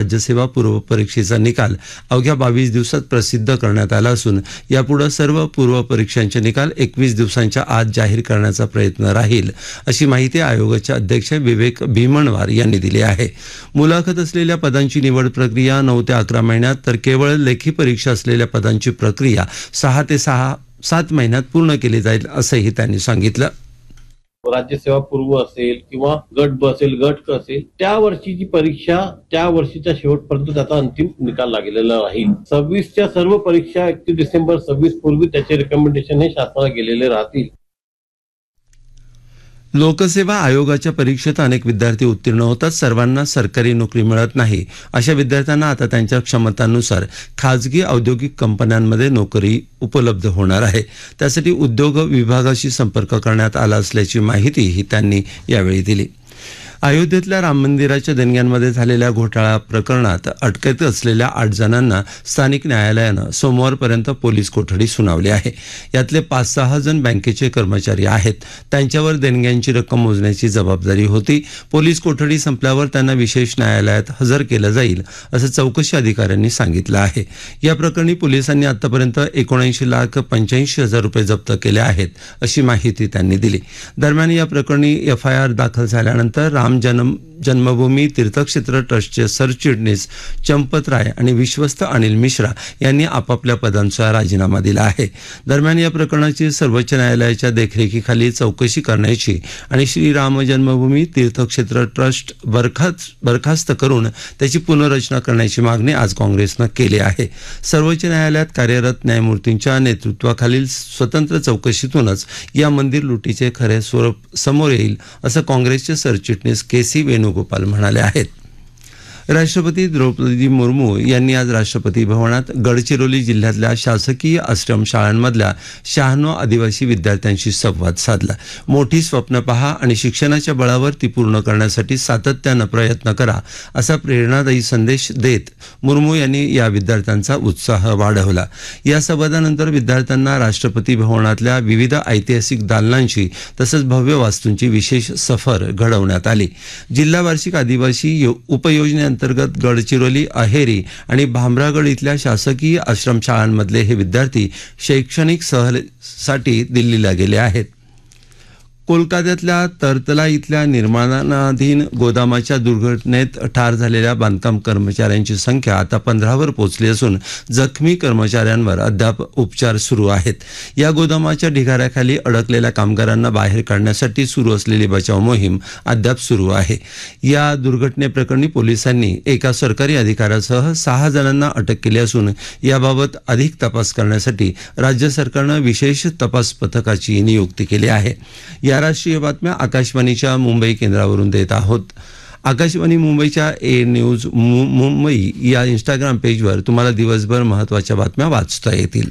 राज्यसेवा पूर्व परीक्षेचा निकाल अवघ्या 22 दिवसात प्रसिद्ध करण्यात आला असून यापुढे सर्व पूर्व परीक्षांचे निकाल 21 दिवसांच्या आत जाहीर करण्याचा प्रयत्न राहील, अशी माहिती आयोगाचे अध्यक्ष विवेक भीमणवार यांनी दिली आहे. मुलाखत असलेल्या पदांची निवड प्रक्रिया 9 ते 11 महिन्यात तर केवळ लेखी परीक्षा असलेल्या पदांची प्रक्रिया 6 ते 7 महिन्यात पूर्ण केली जाईल, असंही त्यांनी सांगितलं. राज्यसेवा पूर्व असेल किंवा गट ब असेल, गट क असेल, त्या वर्षीची परीक्षा त्या वर्षीच्या शेवटपर्यंत त्याचा अंतिम निकाल लागलेला राहील. 26च्या सर्व परीक्षा 31 डिसेंबर 26 पूर्वी त्याचे रिकमेंडेशन हे शासनाला गेलेले राहतील. लोकसेवा आयोगाच्या परीक्षेत अनेक विद्यार्थी उत्तीर्ण होतात. सर्वांना सरकारी नोकरी मिळत नाही. अशा विद्यार्थ्यांना आता त्यांच्या क्षमतांनुसार खाजगी औद्योगिक कंपन्यांमध्ये नोकरी उपलब्ध होणार आहे. त्यासाठी उद्योग विभागाशी संपर्क करण्यात आला असल्याची माहितीही त्यांनी यावेळी दिली. अयोध्येतल्या राम मंदिराच्या देणग्यांमध्ये झालेल्या घोटाळा प्रकरणात अटकेत असलेल्या 8 जणांना स्थानिक न्यायालयानं सोमवारपर्यंत पोलीस कोठडी सुनावली आहे. यातले 5-6 जण बँकेचे कर्मचारी आहेत. त्यांच्यावर देणग्यांची रक्कम मोजण्याची जबाबदारी होती. पोलीस कोठडी संपल्यावर त्यांना विशेष न्यायालयात हजर केलं जाईल, असं चौकशी अधिकाऱ्यांनी सांगितलं आहे. या प्रकरणी पोलिसांनी आतापर्यंत 79,85,000 रुपये जप्त केले आहेत, अशी माहिती त्यांनी दिली. दरम्यान या प्रकरणी FIR दाखल झाल्यानंतर राम जन्मभूमी तीर्थक्षेत्र ट्रस्टचे सरचिटणीस चंपत राय आणि विश्वस्त अनिल मिश्रा यांनी आपापल्या पदांचा राजीनामा दिला आहे. दरम्यान या प्रकरणाची सर्वोच्च न्यायालयाच्या देखरेखीखाली चौकशी करण्याची आणि श्रीराम जन्मभूमी तीर्थक्षेत्र ट्रस्ट बरखास्त करून त्याची पुनर्रचना करण्याची मागणी आज काँग्रेसनं केली आहे. सर्वोच्च न्यायालयात कार्यरत न्यायमूर्तींच्या नेतृत्वाखालील स्वतंत्र चौकशीतूनच या मंदिर लुटीचे खरे स्वरूप समोर येईल, असं काँग्रेसचे सरचिटणीस KC वेणुगोपाल म्हणाले आहेत. राष्ट्रपती द्रौपदी मुर्मू यांनी आज राष्ट्रपती भवनात गडचिरोली जिल्ह्यातल्या शासकीय आश्रमशाळांमधल्या 96 आदिवासी विद्यार्थ्यांशी संवाद साधला. मोठी स्वप्न पहा आणि शिक्षणाच्या बळावर ती पूर्ण करण्यासाठी सातत्यानं प्रयत्न करा, असा प्रेरणादायी संदेश देत मुर्मू यांनी या विद्यार्थ्यांचा उत्साह वाढवला. या संवादानंतर विद्यार्थ्यांना राष्ट्रपती भवनातल्या विविध ऐतिहासिक दालनांची तसंच भव्य वास्तूंची विशेष सफर घडवण्यात आली. जिल्हा वार्षिक आदिवासी उपयोजनेअंतर्गत गडचिरोली, अहेरी आणि भामरागड इथल्या शासकीय आश्रमशाळांमधले हे विद्यार्थी शैक्षणिक सहलीसाठी दिल्लीला गेले आहेत. कोलकात्यातल्या तरतला इथल्या निर्माणाधीन गोदामाच्या दुर्घटनेत ठार झालेल्या बांधकाम कर्मचाऱ्यांची संख्या आता 15वर पोहोचली असून जखमी कर्मचाऱ्यांवर अद्याप उपचार सुरू आहेत. या गोदामाच्या ढिगाऱ्याखाली अडकलेल्या कामगारांना बाहेर काढण्यासाठी सुरू असलेली बचाव मोहीम अद्याप सुरू आहे. या दुर्घटनेप्रकरणी पोलिसांनी एका सरकारी अधिकाऱ्यासह 6 जणांना अटक केली असून याबाबत अधिक तपास करण्यासाठी राज्य सरकारनं विशेष तपास पथकाची नियुक्ती केली आहे. या राष्ट्रीय बातम्या आकाशवाणीच्या मुंबई केंद्रावरून देत आहोत. आकाशवाणी मुंबईच्या न्यूज मुंबई या इंस्टाग्राम पेजवर तुम्हाला दिवसभर महत्त्वाच्या बातम्या वाचता येतील.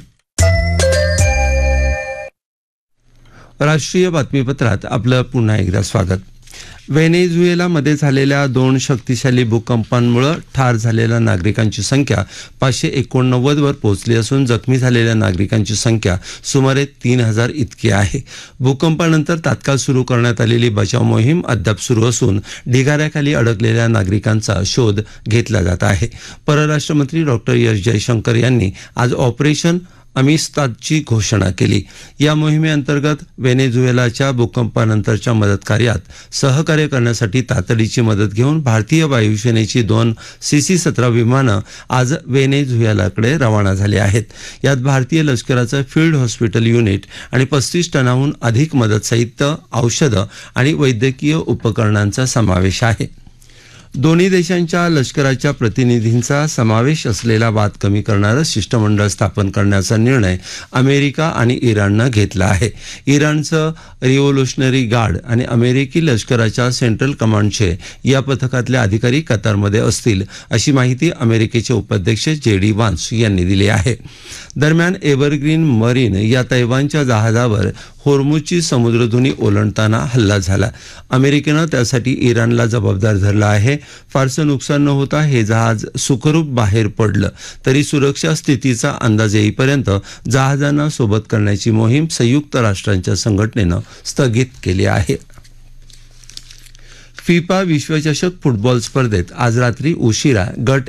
राष्ट्रीय बातमीपत्रात आपलं पुन्हा एकदा स्वागत. व्हेनेझुएलामध्ये झालेल्या 2 शक्तिशाली भूकंपांमुळे ठार झालेल्या नागरिकांची संख्या 589 वर पोहोचली असून जखमी झालेल्या नागरिकांची संख्या सुमारे 3000 इतकी आहे. भूकंपानंतर तात्काळ सुरू करण्यात आलेली बचाव मोहीम अद्याप सुरू असून ढिगाऱ्याखाली अडकलेल्या नागरिकांचा शोध घेतला जात आहे. परराष्ट्र मंत्री डॉक्टर एस जयशंकर यांनी आज ऑपरेशन अमिस्तादची घोषणा केली. या मोहिमेअंतर्गत व्हेनेझुएलाच्या भूकंपानंतरच्या मदत कार्यात सहकार्य करण्यासाठी तातडीची मदत घेऊन भारतीय वायुसेनेची 2 CC-17 विमानं आज व्हेनेझुएलाकडे रवाना झाली आहेत. यात भारतीय लष्कराचं फील्ड हॉस्पिटल युनिट आणि 35 टनाहून अधिक मदत साहित्य, औषधं आणि वैद्यकीय उपकरणांचा समावेश आहे. दोन्ही देशांच्या लष्कराच्या प्रतिनिधींचा समावेश असलेला वाद कमी करणारं शिष्टमंडळ स्थापन करण्याचा निर्णय अमेरिका आणि इराणनं घेतला आहे. इराणचं रिव्होल्युशनरी गार्ड आणि अमेरिकी लष्कराच्या सेंट्रल कमांडचे या पथकातले अधिकारी कतारमध्ये असतील, अशी माहिती अमेरिकेचे उपाध्यक्ष JD व्हान्स यांनी दिली आहे. दरम्यान एव्हरग्रीन मरीन या तैवानच्या जहाजावर होर्मुझची समुद्रधुनी ओलांडताना हल्ला झाला. अमेरिकेनं त्यासाठी इराणला जबाबदार धरलं आहे. फारसं नुकसान न होता हे जहाज सुखरूप बाहेर पडलं, तरी सुरक्षा स्थितीचा अंदाज येईपर्यंत जहाजांना सोबत करण्याची मोहीम संयुक्त राष्ट्रांच्या संघटनेनं स्थगित केली आहे. फिफा विश्वचषक फुटबॉल स्पर्धेत आज रात्री उशिरा गट